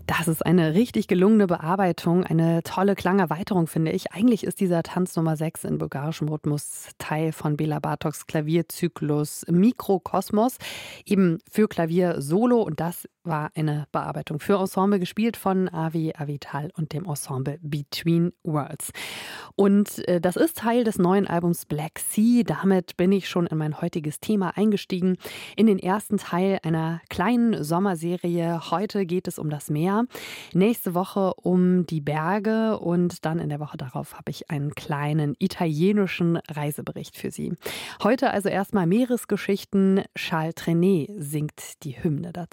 Das ist eine richtig gelungene Bearbeitung, eine tolle Klangerweiterung, finde ich. Eigentlich ist dieser Tanz Nummer 6 in bulgarischem Rhythmus Teil von Bela Bartoks Klavierzyklus Mikrokosmos, eben für Klavier solo. Und das war eine Bearbeitung für Ensemble, gespielt von Avi Avital und dem Ensemble Between Worlds. Und das ist Teil des neuen Albums Black Sea. Damit bin ich schon in mein heutiges Thema eingestiegen, in den ersten Teil einer kleinen Sommerserie. Heute geht es um das Meer, nächste Woche um die Berge und dann in der Woche darauf habe ich einen kleinen italienischen Reisebericht für Sie. Heute also erstmal Meeresgeschichten. Charles Trenet singt die Hymne dazu.